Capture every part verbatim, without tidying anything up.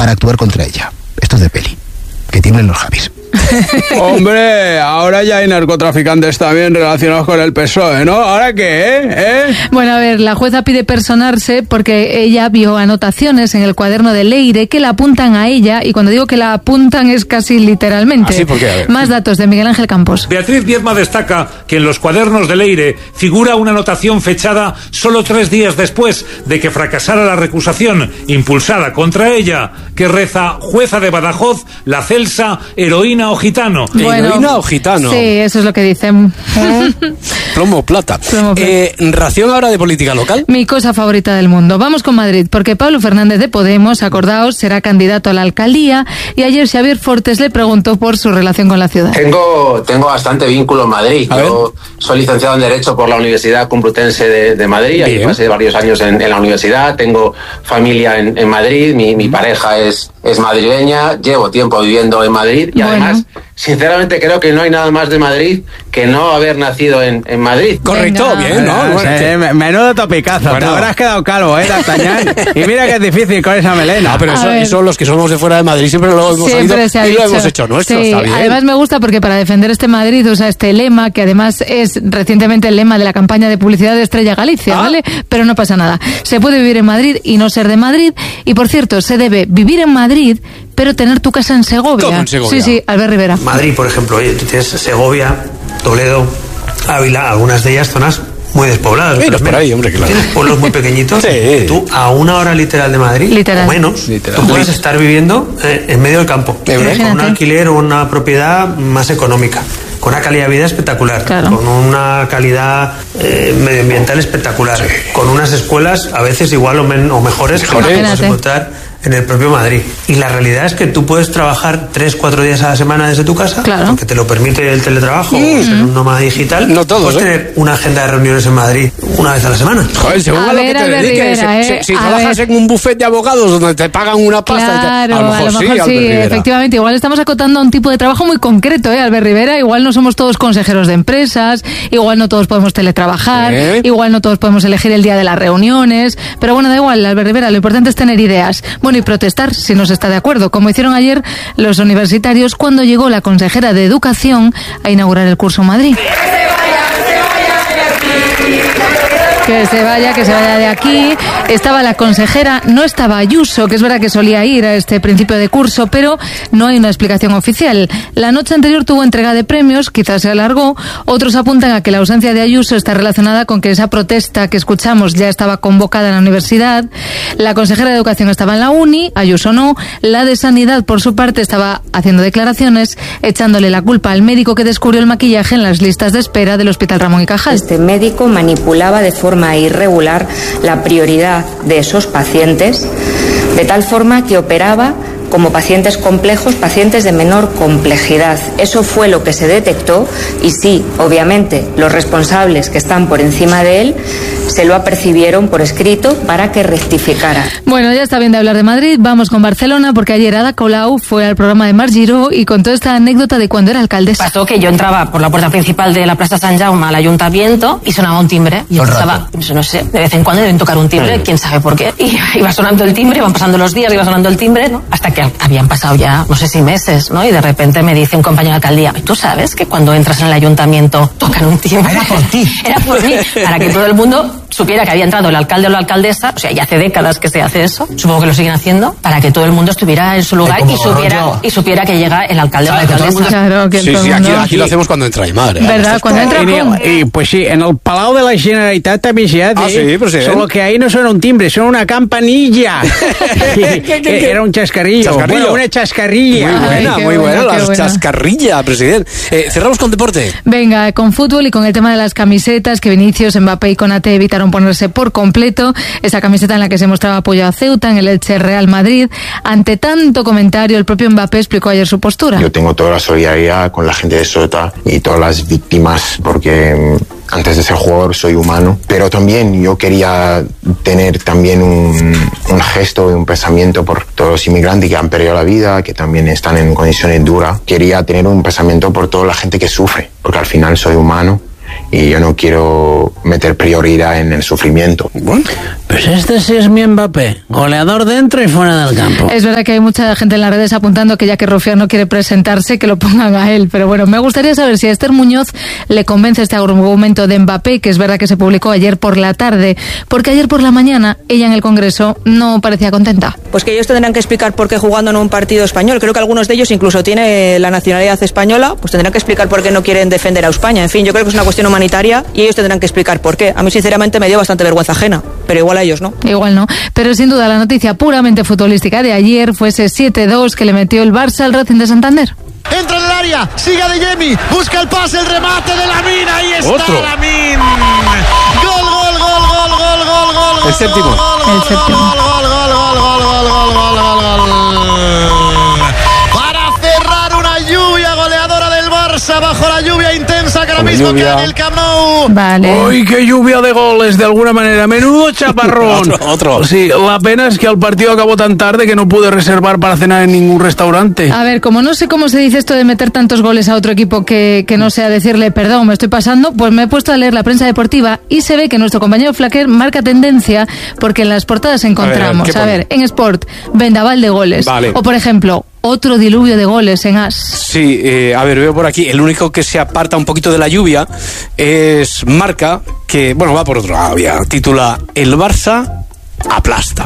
para actuar contra ella. Esto es de peli. Que tienen los Javis. Hombre, ahora ya hay narcotraficantes también relacionados con el P S O E, ¿no? ¿Ahora qué, eh? ¿Eh? Bueno, a ver, la jueza pide personarse porque ella vio anotaciones en el cuaderno de Leire que la apuntan a ella, y cuando digo que la apuntan es casi literalmente. ¿Ah, sí? ¿Por qué? A ver. Más datos de Miguel Ángel Campos. Beatriz Viedma destaca que en los cuadernos de Leire figura una anotación fechada solo tres días después de que fracasara la recusación impulsada contra ella, que reza: jueza de Badajoz, la Celsa, heroína o gitano. Bueno, ¿Heroína o gitano? Sí, eso es lo que dicen. Plomo plata. Plomo plata. Eh, ¿Ración ahora de política local? Mi cosa favorita del mundo. Vamos con Madrid, porque Pablo Fernández de Podemos, acordaos, será candidato a la alcaldía, y ayer Xavier Fortes le preguntó por su relación con la ciudad. Tengo, tengo bastante vínculo en Madrid. A Yo ver. soy licenciado en Derecho por la Universidad Complutense de, de Madrid. Ahí Bien. pasé varios años en, en la universidad. Tengo familia en, en Madrid. Mi, mi pareja es, es madrileña. Llevo tiempo viviendo en Madrid. Y Bueno. además, sinceramente, creo que no hay nada más de Madrid que no haber nacido en, en Madrid. Correcto, Venga. bien, ¿no? Ah, Bueno, sí, que- me- menudo topicazo. Bueno. Te habrás quedado calvo, ¿eh, D'Artagnan? Y mira que es difícil con esa melena. Ah, pero A eso, ver. eso los que somos de fuera de Madrid siempre lo hemos Siempre oído se ha y lo dicho. hemos hecho nuestro, Sí, está bien. además me gusta porque para defender este Madrid usa este lema, que además es recientemente el lema de la campaña de publicidad de Estrella Galicia, Ah. ¿vale? Pero no pasa nada. Se puede vivir en Madrid y no ser de Madrid, y por cierto, se debe vivir en Madrid, pero tener tu casa en Segovia. ¿Cómo en Segovia? Sí, sí, Albert Rivera. Madrid, por ejemplo, oye, tú tienes Segovia, Toledo, Ávila, algunas de ellas zonas muy despobladas. Sí, otras no, por menos. ahí, hombre, claro. Tienes pueblos muy pequeñitos. Sí. Tú, a una hora literal de Madrid, Literal. o menos, Literal. tú puedes estar viviendo eh, en medio del campo, ¿De verdad? con un Imagínate. alquiler o una propiedad más económica, con una calidad de vida espectacular, Claro. con una calidad eh, medioambiental espectacular, con unas escuelas a veces igual o, men- o mejores que las que puedes Imagínate. encontrar en el propio Madrid. Y la realidad es que tú puedes trabajar tres, cuatro días a la semana desde tu casa, Claro. porque te lo permite el teletrabajo, o ser un nómada digital. No todos, Puedes ¿eh? tener una agenda de reuniones en Madrid una vez a la semana. Joder, según A a lo ver, que te Albert dediques. Rivera, si ¿eh? si A trabajas ver. en un buffet de abogados donde te pagan una pasta, y Claro, te- a lo mejor, sí, Albert Rivera. efectivamente. Igual estamos acotando a un tipo de trabajo muy concreto, ¿eh, Albert Rivera? Igual no somos todos consejeros de empresas, igual no todos podemos teletrabajar, ¿Eh? igual no todos podemos elegir el día de las reuniones, pero bueno, da igual, Albert Rivera, lo importante es tener ideas. Bueno, y protestar si no se está de acuerdo, como hicieron ayer los universitarios cuando llegó la consejera de Educación a inaugurar el curso en Madrid. Que se vaya, que se vaya de aquí. Estaba la consejera, no estaba Ayuso, que es verdad que solía ir a este principio de curso, pero no hay una explicación oficial. La noche anterior tuvo entrega de premios, quizás se alargó. Otros apuntan a que la ausencia de Ayuso está relacionada con que esa protesta que escuchamos ya estaba convocada en la universidad. La consejera de Educación estaba en la uni, Ayuso no. La de Sanidad, por su parte, estaba haciendo declaraciones, echándole la culpa al médico que descubrió el maquillaje en las listas de espera del Hospital Ramón y Cajal. Este médico manipulaba de forma irregular la prioridad de esos pacientes, de tal forma que operaba como pacientes complejos, pacientes de menor complejidad. Eso fue lo que se detectó y sí, obviamente, los responsables que están por encima de él se lo apercibieron por escrito para que rectificara. Bueno, ya está bien de hablar de Madrid, vamos con Barcelona, porque ayer Ada Colau fue al programa de Marc Giró y contó esta anécdota de cuando era alcaldesa. Pasó que yo entraba por la puerta principal de la Plaza San Jaume al ayuntamiento y sonaba un timbre. Y yo pensaba, no sé, de vez en cuando deben tocar un timbre, quién sabe por qué. Y iba sonando el timbre, iban pasando los días, iba sonando el timbre, ¿no? Hasta que habían pasado ya, no sé si meses, ¿no? Y de repente me dice un compañero de alcaldía, ¿tú sabes que cuando entras en el ayuntamiento tocan un timbre? Era por ti. Era por mí, para que todo el mundo supiera que había entrado el alcalde o la alcaldesa, o sea, ya hace décadas que se hace eso, supongo que lo siguen haciendo, para que todo el mundo estuviera en su lugar y supiera, y supiera que llega el alcalde o la alcaldesa. Claro, que Sí, todo sí, el aquí, mundo- aquí lo hacemos cuando entra Aymar. ¿eh? ¿Verdad? Cuando entra Y, con... y, pues sí, en el Palau de la Generalitat también se hace. Ah, sí, presidente. Solo que ahí no suena un timbre, suena una campanilla. ¿Qué, qué, qué? Era un chascarrillo. Chascarrillo. Bueno, una chascarrilla. Muy buena, Ay, qué muy buena, bueno, qué las bueno. chascarrillas, presidente. Eh, cerramos con deporte. Venga, con fútbol y con el tema de las camisetas, que Vinicius, Mbappé y Konaté evitaron ponerse por completo. Esa camiseta en la que se mostraba apoyo a Ceuta, en el Elche Real Madrid. Ante tanto comentario, el propio Mbappé explicó ayer su postura. Yo tengo toda la solidaridad con la gente de Ceuta y todas las víctimas, porque mm, antes de ser jugador soy humano, pero también yo quería tener también un, un gesto y un pensamiento por todos los inmigrantes que han perdido la vida, que también están en condiciones duras. Quería tener un pensamiento por toda la gente que sufre, porque al final soy humano y yo no quiero meter prioridad en el sufrimiento. Bueno, pues este sí es mi Mbappé, goleador dentro y fuera del campo. Es verdad que hay mucha gente en las redes apuntando que ya que Rufián no quiere presentarse, que lo pongan a él. Pero bueno, me gustaría saber si a Esther Muñoz le convence este argumento de Mbappé, que es verdad que se publicó ayer por la tarde, porque ayer por la mañana ella en el Congreso no parecía contenta. Pues que ellos tendrán que explicar por qué jugando en un partido español, creo que algunos de ellos incluso tienen la nacionalidad española, pues tendrán que explicar por qué no quieren defender a España. En fin, yo creo que es una cuestión humanitaria y ellos tendrán que explicar por qué. A mí sinceramente me dio bastante vergüenza ajena, pero igual a ellos no. Igual no, pero sin duda la noticia puramente futbolística de ayer fue ese siete dos que le metió el Barça al Racing de Santander. Entra en el área, sigue Adeyemi, busca el pase, el remate de Lamine, ahí está Otro. Lamine. Gol, gol, gol, gol, gol, gol, gol. El séptimo. El séptimo. Gol, gol, gol, gol, gol, gol, gol, gol, gol, gol. Para cerrar una lluvia goleadora del Barça bajo la lluvia intensa que ahora Con mismo lluvia. queda en el Camp Nou. Vale. ¡Uy, qué lluvia de goles! De alguna manera, menudo chaparrón. Otro, otro. Sí, la pena es que el partido acabó tan tarde que no pude reservar para cenar en ningún restaurante. A ver, como no sé cómo se dice esto de meter tantos goles a otro equipo que, que no sea decirle perdón, me estoy pasando, pues me he puesto a leer la prensa deportiva y se ve que nuestro compañero Flaquer marca tendencia porque en las portadas encontramos, ¿qué a pone? ver, en Sport, vendaval de goles. Vale. O por ejemplo, otro diluvio de goles en As. Sí, eh, a ver, veo por aquí. El único que se aparta un poquito de la lluvia es Marca, que, bueno, va por otro lado ya. Titula El Barça aplasta.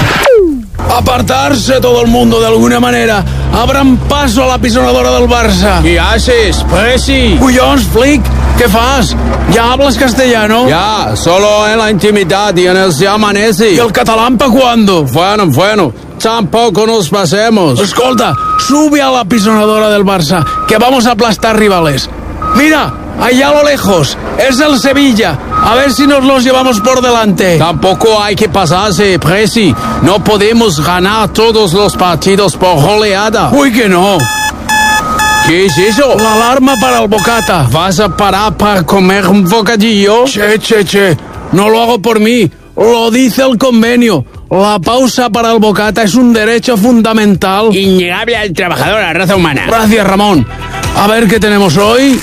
Apartarse todo el mundo de alguna manera. Abran paso a la pisonadora del Barça. ¿Qué haces, Presi? Cuyons, Flick, ¿qué fas? ¿Ya hablas castellano? Ya, solo en la intimidad y en el se amanece. ¿Y el catalán pa' cuándo? Bueno, bueno, tampoco nos pasemos. Escolta, sube a la pisonadora del Barça, que vamos a aplastar rivales. Mira, allá a lo lejos, es el Sevilla. A ver si nos los llevamos por delante. Tampoco hay que pasarse, Presi. No podemos ganar todos los partidos por goleada. Uy, que no. ¿Qué es eso? La alarma para el bocata. ¿Vas a parar para comer un bocadillo? Che, che, che. No lo hago por mí. Lo dice el convenio. La pausa para el bocata es un derecho fundamental. Innegable al trabajador, a la raza humana. Gracias, Ramón. A ver qué tenemos hoy.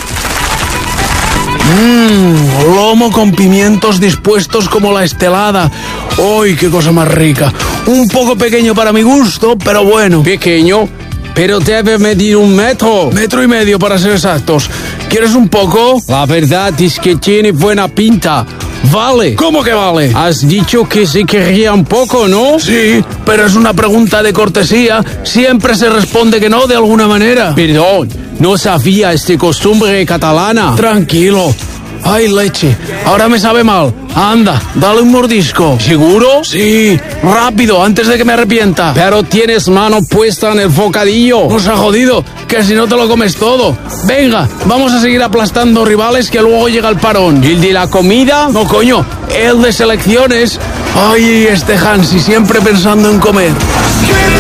Mmm, lomo con pimientos dispuestos como la estelada. ¡Uy, qué cosa más rica! Un poco pequeño para mi gusto, pero bueno. Pequeño, pero debe medir un metro. Metro y medio para ser exactos. ¿Quieres un poco? La verdad es que tiene buena pinta. Vale. ¿Cómo que vale? Has dicho que se querría un poco, ¿no? Sí, pero es una pregunta de cortesía. Siempre se responde que no de alguna manera. Perdón, no sabía esta costumbre catalana. Tranquilo. Ay, leche, ahora me sabe mal. Anda, dale un mordisco. ¿Seguro? Sí, rápido, antes de que me arrepienta. Pero tienes mano puesta en el bocadillo. Nos ha jodido, que si no te lo comes todo. Venga, vamos a seguir aplastando rivales que luego llega el parón. ¿Y el de la comida? No, coño, el de selecciones. Ay, este Hansi, siempre pensando en comer.